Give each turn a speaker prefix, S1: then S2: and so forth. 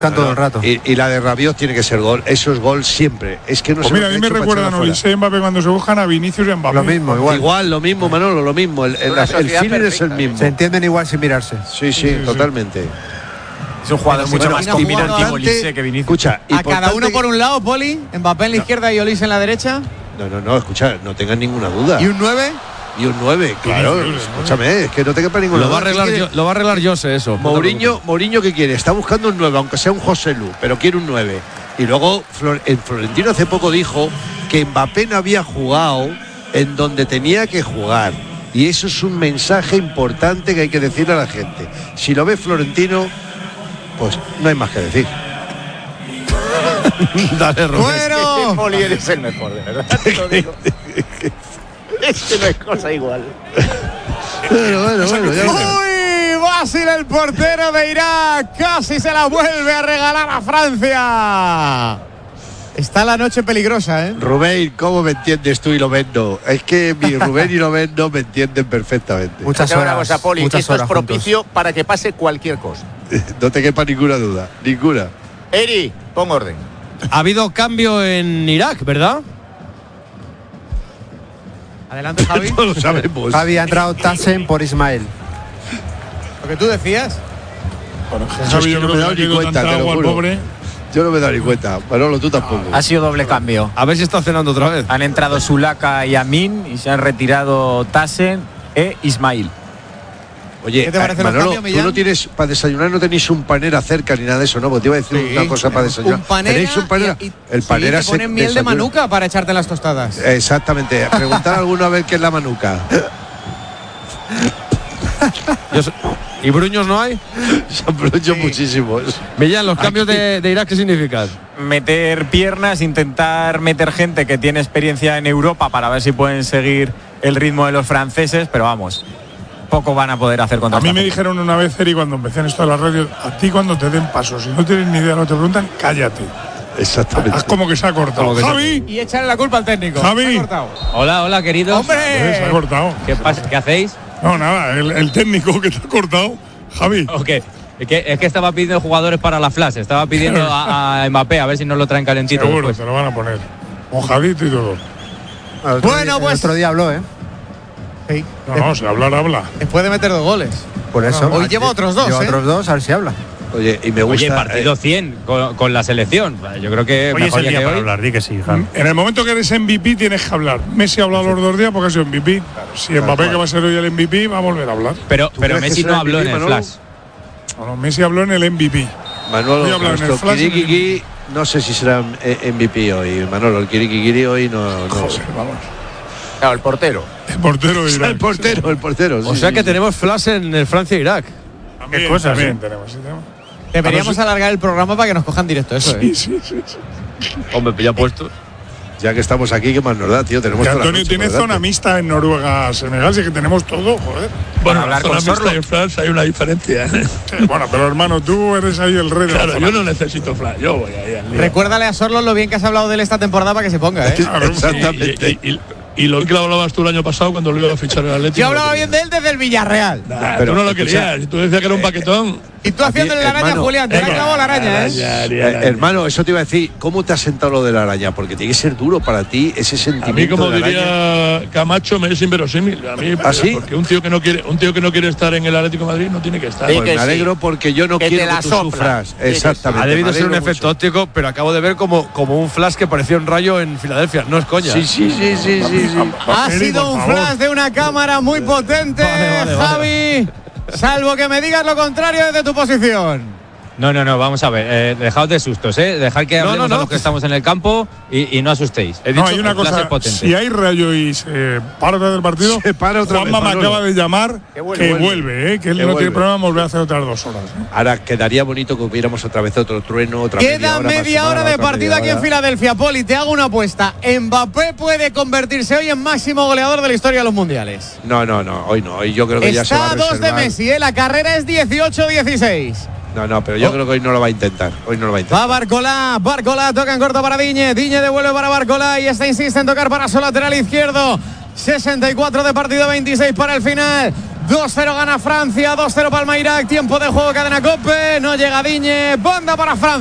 S1: todo el rato.
S2: Y la de Rabiot tiene que ser gol. Eso es gol siempre. Es que no
S3: pues mira, a mí me recuerdan a Olise y Mbappé cuando se buscan a Vinicius y Mbappé.
S1: Lo mismo, igual.
S2: Lo mismo, Manolo, lo mismo. El feeling es el mismo.
S1: Se entienden igual sin mirarse.
S2: Sí, totalmente.
S4: Es un jugador mucho más combinativo Olise que Vinicius.
S2: Escucha,
S5: a cada uno por un lado, Poli, Mbappé en la izquierda y Olise en la derecha.
S2: No, escucha, no tengan ninguna duda.
S5: ¿Y un 9?
S2: Y un 9, claro, escúchame, es que no te quepa ninguna duda.
S6: Lo va a arreglar Jose eso.
S2: Mourinho, ¿qué quiere? Está buscando un 9, aunque sea un José Lu, pero quiere un 9. Y luego Florentino hace poco dijo que Mbappé no había jugado en donde tenía que jugar. Y eso es un mensaje importante que hay que decirle a la gente. Si lo ve Florentino, pues no hay más que decir.
S6: Dale, Rubén.
S5: Bueno,
S4: Poli, eres el mejor, de verdad. Te lo digo. Es que no es cosa igual.
S2: Bueno.
S5: Uy, Basil, el portero de Irak, casi se la vuelve a regalar a Francia. Está la noche peligrosa, ¿eh?
S2: Rubén, ¿cómo me entiendes tú y Lovendo? Es que mi Rubén y Lovendo me entienden perfectamente.
S1: Muchas horas.
S4: Una cosa, Poli,
S1: muchas
S4: esto
S1: horas
S4: es propicio
S1: juntos.
S4: para que pase cualquier cosa.
S2: No te quepa ninguna duda, ninguna.
S4: Eri, pon orden.
S6: Ha habido cambio en Irak, ¿verdad?
S5: Adelante, Javi.
S2: No lo sabemos.
S1: Javi, ha entrado Tassen por Ismael.
S5: Lo que tú decías.
S3: Bueno,
S2: Javi,
S3: yo
S2: no
S3: creo
S2: me he
S3: que
S2: dado
S3: ha
S2: ni
S3: quedado
S2: cuenta,
S3: tan
S2: te lo
S3: trago al
S2: juro.
S3: pobre.
S2: Yo no me he dado ni cuenta. Manolo, tú tampoco.
S4: Ha sido doble cambio.
S6: A ver si está cenando otra vez.
S4: Han entrado Sulaka y Amin y se han retirado Tassen e Ismail.
S2: Oye,
S5: ¿Qué te parece los
S2: Manolo,
S5: cambios,
S2: tú
S5: Millán?
S2: no tienes, para desayunar no tenéis un panera cerca ni nada de eso, ¿no? Porque te iba a decir una cosa para desayunar.
S5: Un panera.
S2: ¿Tenéis un panera? El panera
S5: te ponen miel de
S2: desayuna.
S5: manuka para echarte en las tostadas.
S2: Exactamente. Preguntar a alguno a ver qué es la manuca.
S6: ¿Y Bruños no hay?
S2: Se han producido muchísimos.
S6: Millán, los cambios de Irak, ¿qué significan?
S4: Meter piernas, intentar meter gente que tiene experiencia en Europa para ver si pueden seguir el ritmo de los franceses, pero vamos, poco van a poder hacer contra
S3: A mí
S4: esta
S3: me
S4: gente.
S3: dijeron una vez, Eri, cuando empecé en esto de la radio, a ti cuando te den pasos, si no tienes ni idea de lo que te preguntan, cállate.
S2: Exactamente.
S3: Haz como que se ha cortado. Javi,
S5: Y echarle la culpa al técnico.
S3: Javi.
S5: Se ha cortado.
S7: Hola, queridos.
S5: ¡Hombre!
S3: se ha cortado.
S7: ¿Qué pasa? ¿Qué hacéis?
S3: No, nada, el técnico que te ha cortado, Javi.
S7: Ok. Es que estaba pidiendo jugadores para la flash. Estaba pidiendo a Mbappé a ver si nos lo traen calentito.
S3: Seguro,
S7: después.
S3: te lo van a poner. Con Javito y todo.
S5: Bueno, pues.
S1: El otro día habló, ¿eh?
S5: Sí.
S3: No, si hablar, habla.
S5: Después de meter 2 goles.
S1: Por eso.
S5: Hoy lleva otros 2,
S1: Lleva
S5: ¿eh?
S1: otros 2, a ver si habla.
S2: Oye, y me gusta.
S7: Oye, partido 100 con la selección. Yo creo que
S8: Hoy es
S7: mejor
S8: el
S7: ya
S8: día
S7: que
S8: para
S7: hoy.
S8: hablar, di que sí, Javi.
S3: En el momento que eres MVP tienes que hablar. Messi ha hablado los 2 días porque ha sido MVP. Si Mbappé, que va a ser hoy el MVP, va a volver a hablar.
S7: Pero
S2: crees que
S7: Messi
S2: será
S7: no habló en
S2: MVP,
S7: el
S2: Manolo?
S7: flash.
S3: Bueno, Messi habló en el MVP.
S2: Manolo,
S3: Voy a hablar en el
S2: nuestro
S3: flash.
S2: Kirikiki, no sé si será MVP hoy. Manolo, el Kirikiki hoy no.
S3: Joder, vamos.
S4: Claro, el portero.
S3: El portero de Irak.
S2: El portero.
S6: O sea que tenemos flash en el Francia-Irak.
S3: También,
S8: cosas,
S3: también
S8: ¿eh?
S3: tenemos, sí, tenemos.
S5: Deberíamos alargar el programa para que nos cojan directo, eso, ¿eh?
S3: Sí.
S6: Hombre, ya puesto.
S2: Ya que estamos aquí, ¿qué más nos da, tío? Tenemos
S3: Que
S2: toda la
S3: Antonio
S2: noche
S3: tiene
S2: por delante.
S3: zona mixta en Noruega, Senegal, sí que tenemos todo, joder.
S9: Bueno,
S4: hablar
S9: la zona
S4: con
S9: mixta
S4: Sorlo.
S9: y flash hay una diferencia.
S3: Bueno, pero hermano, tú eres ahí el rey de la
S9: Claro,
S3: zona.
S9: yo no necesito flash, yo voy ahí al lío.
S5: Recuérdale a Sorlo lo bien que has hablado de él esta temporada para que se ponga, ¿eh?
S3: Claro,
S2: Exactamente.
S9: Y lo que hablabas tú el año pasado cuando lo iba a fichar el Atlético.
S5: Yo hablaba bien de él desde el Villarreal.
S9: Nah,
S2: Pero,
S9: tú no lo
S2: escucha,
S9: querías, tú decías que era un paquetón.
S5: Y tú haciéndole la araña a
S2: hermano,
S5: Julián, te la
S9: venga,
S5: clavó la araña, ¿eh?
S2: Hermano, eso te iba a decir, ¿cómo te ha sentado lo de la araña? Porque tiene que ser duro para ti ese
S9: A mí,
S2: sentimiento
S9: como
S2: de la araña.
S9: diría Camacho, me es inverosímil. A mí,
S2: ¿Ah, sí?
S9: porque un tío que no quiere estar en el Atlético de Madrid no tiene que estar.
S4: Sí,
S2: Pues
S4: que
S2: me alegro porque yo no
S4: Que te
S2: quiero
S4: la
S2: que tú
S4: sopla.
S2: sufras.
S4: Sí, que sí.
S2: Exactamente.
S6: Ha debido
S2: me
S6: ser un
S2: alegro
S6: efecto
S2: mucho.
S6: óptico, pero acabo de ver como un flash que parecía un rayo en Filadelfia. No es coña.
S2: Sí.
S5: Ha
S3: Eri,
S5: sido
S3: por
S5: un
S3: favor.
S5: flash de una cámara muy potente,
S6: Vale.
S5: Javi. Salvo que me digas lo contrario desde tu posición.
S7: No, vamos a ver. Dejaos de sustos, ¿eh? Dejad que hablemos
S6: no.
S7: a los que estamos en el campo y no asustéis.
S3: No, hay una
S7: el flash
S3: cosa,
S7: es potente.
S3: si hay rayo y se para del partido,
S2: Se para otra
S3: Juanma
S2: vez,
S3: me
S2: Manolo.
S3: acaba de llamar que vuelve, que él
S2: Que
S3: no
S2: vuelve.
S3: tiene problema en volver a hacer otras 2 horas. ¿no?
S2: Ahora quedaría bonito que hubiéramos otra vez otro trueno, otra
S5: Queda
S2: más
S5: media
S2: sonora,
S5: hora de
S2: otra
S5: partido
S2: media
S5: aquí en
S2: hora.
S5: Filadelfia. Poli, te hago una apuesta. Mbappé puede convertirse hoy en máximo goleador de la historia de los mundiales.
S2: No, hoy no. Hoy yo creo que ya se va
S5: Está
S2: a
S5: a 2 de
S2: reservar.
S5: Messi, ¿eh? La carrera es 18-16.
S2: No, pero yo creo que hoy no lo va a intentar.
S5: Va Barcola toca en corto para Digne devuelve para Barcola y esta insiste en tocar para su lateral izquierdo. 64 de partido, 26 para el final. 2-0 gana Francia, 2-0 Palma Irak. Tiempo de juego, cadena COPE. No llega Diñe. Banda para Francia.